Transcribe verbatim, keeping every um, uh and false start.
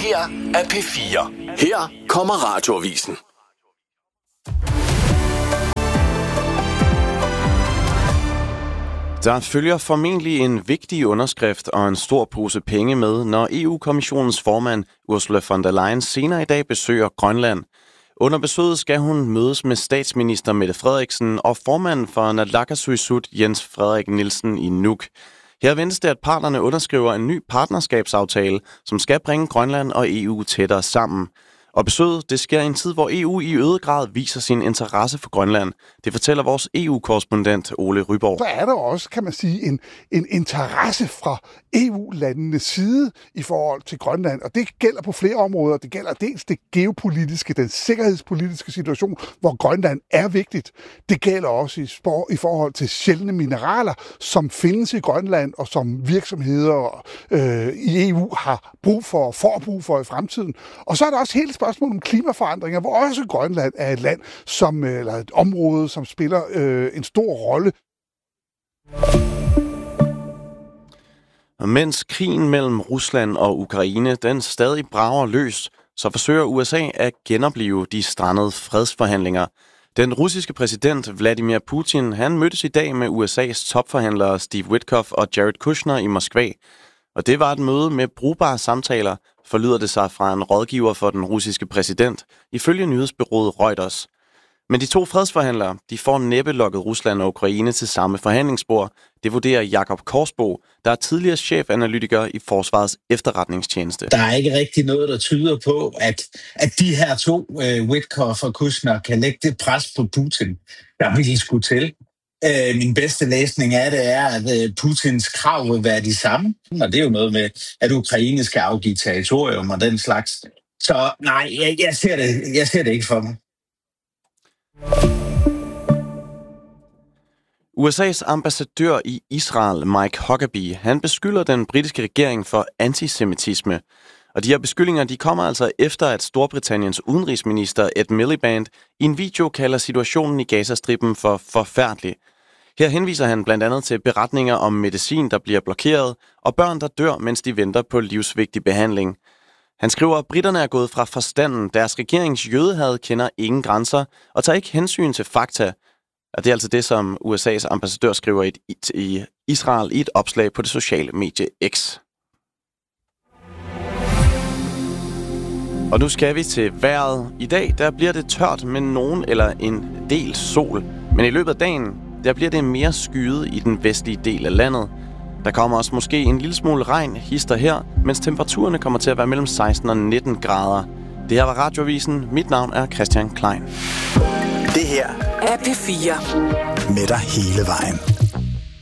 her er P fire. Her kommer Radioavisen. Der følger formentlig en vigtig underskrift og en stor pose penge med, når E U-kommissionens formand Ursula von der Leyen senere i dag besøger Grønland. Under besøget skal hun mødes med statsminister Mette Frederiksen og formanden for Naalakkersuisut Jens Frederik Nielsen i Nuuk. Her ventes det, at parterne underskriver en ny partnerskabsaftale, som skal bringe Grønland og E U tættere sammen. Og besøget, det sker i en tid, hvor E U i øget grad viser sin interesse for Grønland. Det fortæller vores E U-korrespondent Ole Ryborg. Så er der også, kan man sige, en, en interesse fra E U-landenes side i forhold til Grønland. Og det gælder på flere områder. Det gælder dels det geopolitiske, den sikkerhedspolitiske situation, hvor Grønland er vigtigt. Det gælder også i, spor, i forhold til sjældne mineraler, som findes i Grønland, og som virksomheder øh, i E U har brug for og får brug for i fremtiden. Og så er der også hele spørgsmål om klimaforandringer, hvor også Grønland er et land, som, eller et område, som spiller øh, en stor rolle. Og mens krigen mellem Rusland og Ukraine den stadig brager løs, så forsøger U S A at genoplive de strandede fredsforhandlinger. Den russiske præsident Vladimir Putin, han mødtes i dag med U S A's topforhandlere Steve Witkoff og Jared Kushner i Moskva. Og det var et møde med brugbare samtaler, forlyder det sig fra en rådgiver for den russiske præsident, ifølge nyhedsbureauet Reuters. Men de to fredsforhandlere, de får næppe lokket Rusland og Ukraine til samme forhandlingsbord. Det vurderer Jakob Korsbo, der er tidligere chefanalytiker i Forsvarets efterretningstjeneste. Der er ikke rigtig noget, der tyder på, at, at de her to, uh, Witkoff og Kushner, kan lægge det pres på Putin, der vil skulle til. Uh, min bedste læsning af det er, at uh, Putins krav vil være de samme. Og det er jo noget med, at Ukraine skal afgive territorium og den slags. Så nej, jeg, jeg, ser, det, jeg ser det ikke for mig. U S A's ambassadør i Israel, Mike Huckabee, han beskylder den britiske regering for antisemitisme. Og de her beskyldninger, de kommer altså efter, at Storbritanniens udenrigsminister Ed Miliband i en video kalder situationen i Gazastriben for forfærdelig. Her henviser han blandt andet til beretninger om medicin, der bliver blokeret, og børn, der dør, mens de venter på livsvigtig behandling. Han skriver, at britterne er gået fra forstanden. Deres regerings jødehad kender ingen grænser og tager ikke hensyn til fakta. Og det er altså det, som U S A's ambassadør skriver i, i Israel i et opslag på det sociale medie X. Og nu skal vi til vejret. I dag der bliver det tørt med nogen eller en del sol. Men i løbet af dagen der bliver det mere skyet i den vestlige del af landet. Der kommer også måske en lille smule regn hister her, mens temperaturerne kommer til at være mellem seksten og nitten grader. Det her var Radioavisen. Mit navn er Christian Klein. Det her er P fire. Med dig hele vejen.